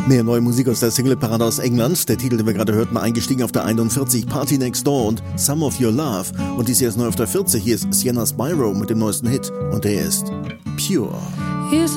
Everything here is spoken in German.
Mehr neue Musik aus der Single-Parade aus England. Der Titel, den wir gerade hörten, eingestiegen auf der 41, Party Next Door und Some of Your Love. Und dies hier ist neu auf der 40. Hier ist Sienna Spyro mit dem neuesten Hit. Und der ist Pure.